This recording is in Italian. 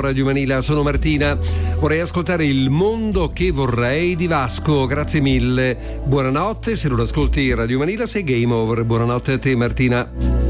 Radio Manila, sono Martina. Vorrei ascoltare Il mondo che vorrei di Vasco, grazie mille. Buonanotte, se non ascolti Radio Manila sei game over. Buonanotte a te Martina.